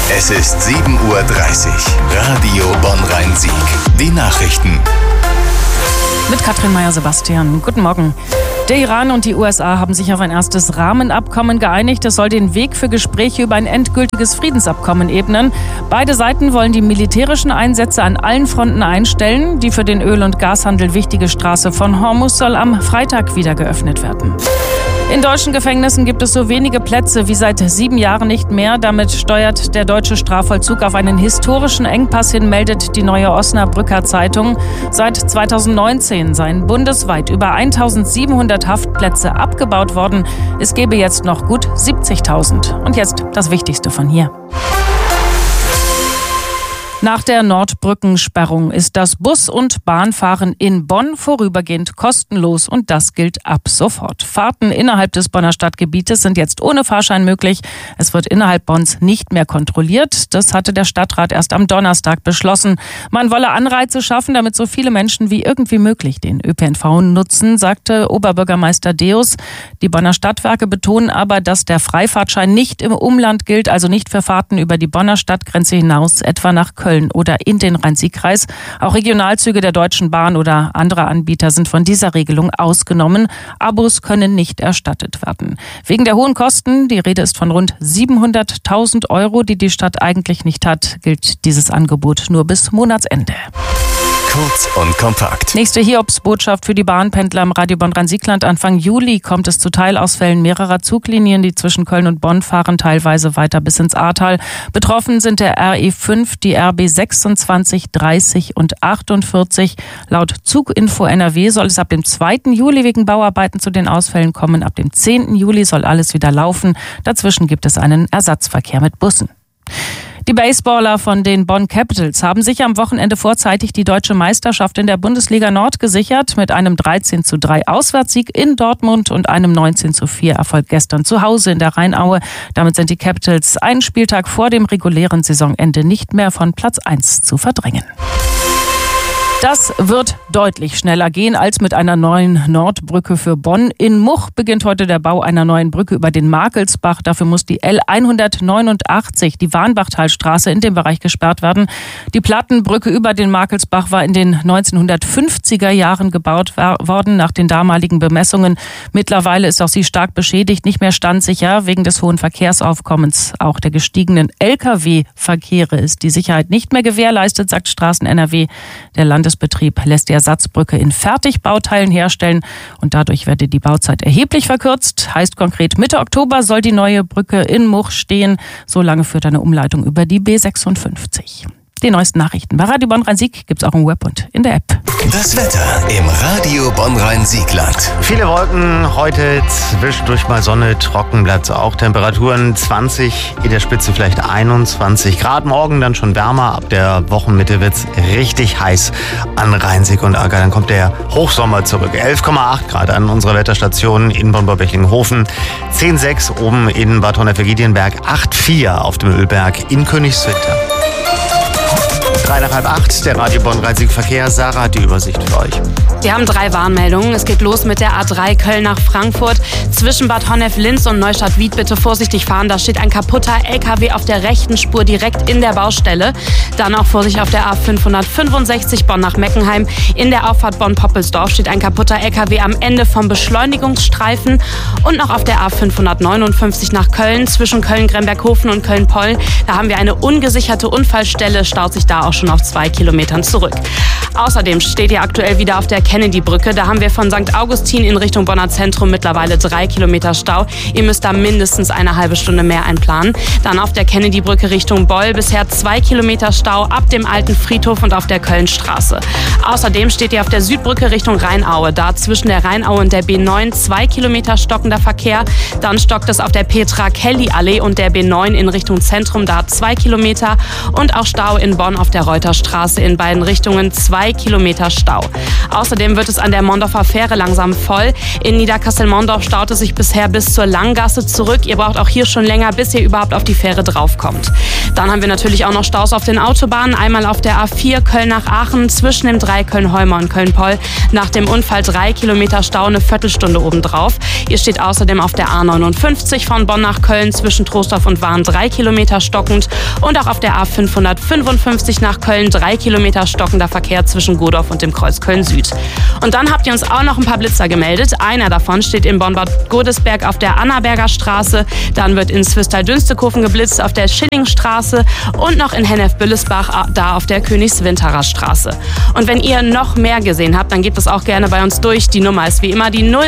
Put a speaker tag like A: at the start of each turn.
A: Es ist 7:30 Uhr. Radio Bonn-Rhein-Sieg. Die Nachrichten.
B: Mit Katrin Meyer-Sebastian. Guten Morgen. Der Iran und die USA haben sich auf ein erstes Rahmenabkommen geeinigt. Es soll den Weg für Gespräche über ein endgültiges Friedensabkommen ebnen. Beide Seiten wollen die militärischen Einsätze an allen Fronten einstellen. Die für den Öl- und Gashandel wichtige Straße von Hormuz soll am Freitag wieder geöffnet werden. In deutschen Gefängnissen gibt es so wenige Plätze wie seit 7 Jahren nicht mehr. Damit steuert der deutsche Strafvollzug auf einen historischen Engpass hin, meldet die Neue Osnabrücker Zeitung. Seit 2019 seien bundesweit über 1700 Haftplätze abgebaut worden. Es gäbe jetzt noch gut 70.000. Und jetzt das Wichtigste von hier. Nach der Nordbrückensperrung ist das Bus- und Bahnfahren in Bonn vorübergehend kostenlos und das gilt ab sofort. Fahrten innerhalb des Bonner Stadtgebietes sind jetzt ohne Fahrschein möglich. Es wird innerhalb Bonns nicht mehr kontrolliert. Das hatte der Stadtrat erst am Donnerstag beschlossen. Man wolle Anreize schaffen, damit so viele Menschen wie irgendwie möglich den ÖPNV nutzen, sagte Oberbürgermeister Deus. Die Bonner Stadtwerke betonen aber, dass der Freifahrtschein nicht im Umland gilt, also nicht für Fahrten über die Bonner Stadtgrenze hinaus, etwa nach Köln oder in den Rhein-Sieg-Kreis. Auch Regionalzüge der Deutschen Bahn oder andere Anbieter sind von dieser Regelung ausgenommen. Abos können nicht erstattet werden. Wegen der hohen Kosten, die Rede ist von rund 700.000 €, die die Stadt eigentlich nicht hat, gilt dieses Angebot nur bis Monatsende.
A: Kurz und kompakt.
B: Nächste Hiobsbotschaft für die Bahnpendler am Radio Bonn-Rhein-Sieg-Land. Anfang Juli kommt es zu Teilausfällen mehrerer Zuglinien, die zwischen Köln und Bonn fahren, teilweise weiter bis ins Ahrtal. Betroffen sind der RE5, die RB 26, 30 und 48. Laut Zuginfo NRW soll es ab dem 2. Juli wegen Bauarbeiten zu den Ausfällen kommen. Ab dem 10. Juli soll alles wieder laufen. Dazwischen gibt es einen Ersatzverkehr mit Bussen. Die Baseballer von den Bonn Capitals haben sich am Wochenende vorzeitig die deutsche Meisterschaft in der Bundesliga Nord gesichert mit einem 13:3 Auswärtssieg in Dortmund und einem 19:4 Erfolg gestern zu Hause in der Rheinaue. Damit sind die Capitals einen Spieltag vor dem regulären Saisonende nicht mehr von Platz 1 zu verdrängen. Das wird deutlich schneller gehen als mit einer neuen Nordbrücke für Bonn. In Much beginnt heute der Bau einer neuen Brücke über den Markelsbach. Dafür muss die L189, die Warnbachtalstraße, in dem Bereich gesperrt werden. Die Plattenbrücke über den Markelsbach war in den 1950er Jahren gebaut worden, nach den damaligen Bemessungen. Mittlerweile ist auch sie stark beschädigt, nicht mehr standsicher. Wegen des hohen Verkehrsaufkommens, auch der gestiegenen Lkw-Verkehre, ist die Sicherheit nicht mehr gewährleistet, sagt Straßen NRW. Der Landesbetrieb lässt die Ersatzbrücke in Fertigbauteilen herstellen und dadurch werde die Bauzeit erheblich verkürzt. Heißt konkret, Mitte Oktober soll die neue Brücke in Much stehen. So lange führt eine Umleitung über die B56. Die neuesten Nachrichten bei Radio Bonn-Rhein-Sieg gibt es auch im Web und in der App.
A: Das Wetter im Radio Bonn-Rhein-Sieg-Land.
C: Viele Wolken, heute zwischendurch mal Sonne, trocken bleibt es auch. Temperaturen 20, in der Spitze vielleicht 21 Grad. Morgen dann schon wärmer. Ab der Wochenmitte wird es richtig heiß an Rhein-Sieg und Acker. Dann kommt der Hochsommer zurück. 11,8 Grad an unserer Wetterstation in Bonn-Bechlingenhofen. 10,6 oben in Bad Honnef-Giedienberg. 8,4 auf dem Ölberg in Königswinter. 7:03 nach halb 8, der Radio Bonn-Rhein-Sieg Verkehr. Sarah hat die Übersicht für euch.
D: Wir haben 3 Warnmeldungen. Es geht los mit der A3 Köln nach Frankfurt. Zwischen Bad Honnef-Linz und Neustadt-Wied bitte vorsichtig fahren. Da steht ein kaputter LKW auf der rechten Spur direkt in der Baustelle. Dann auch Vorsicht auf der A565 Bonn nach Meckenheim. In der Auffahrt Bonn-Poppelsdorf steht ein kaputter LKW am Ende vom Beschleunigungsstreifen. Und noch auf der A559 nach Köln. Zwischen Köln-Gremberghofen und Köln-Poll. Da haben wir eine ungesicherte Unfallstelle. Staut sich da auch schon auf 2 Kilometern zurück. Außerdem steht ihr aktuell wieder auf der Kennedy-Brücke. Da haben wir von St. Augustin in Richtung Bonner Zentrum mittlerweile 3 Kilometer Stau. Ihr müsst da mindestens eine halbe Stunde mehr einplanen. Dann auf der Kennedy-Brücke Richtung Boll bisher 2 Kilometer Stau ab dem alten Friedhof und auf der Kölnstraße. Außerdem steht ihr auf der Südbrücke Richtung Rheinaue. Da zwischen der Rheinaue und der B9 2 Kilometer stockender Verkehr. Dann stockt es auf der Petra-Kelly-Allee und der B9 in Richtung Zentrum. Da 2 Kilometer und auch Stau in Bonn auf der Reuterstraße in beiden Richtungen 2 Kilometer Stau. Außerdem wird es an der Mondorfer Fähre langsam voll. In Niederkassel-Mondorf staut es sich bisher bis zur Langgasse zurück. Ihr braucht auch hier schon länger, bis ihr überhaupt auf die Fähre draufkommt. Dann haben wir natürlich auch noch Staus auf den Autobahnen. Einmal auf der A4 Köln nach Aachen zwischen dem Dreieck Köln-Heumer und Köln-Poll. Nach dem Unfall 3 Kilometer Stau, eine Viertelstunde obendrauf. Ihr steht außerdem auf der A59 von Bonn nach Köln zwischen Troisdorf und Wahn 3 Kilometer stockend. Und auch auf der A555 nach Köln 3 Kilometer stockender Verkehr zwischen Godorf und dem Kreuz Köln-Süd. Und dann habt ihr uns auch noch ein paar Blitzer gemeldet. Einer davon steht in Bonn-Bad Godesberg auf der Annaberger Straße. Dann wird in Zwistal-Dünstekofen geblitzt auf der Schillingstraße und noch in Hennef-Büllesbach da auf der Königswinterer Straße. Und wenn ihr noch mehr gesehen habt, dann gebt es auch gerne bei uns durch. Die Nummer ist wie immer die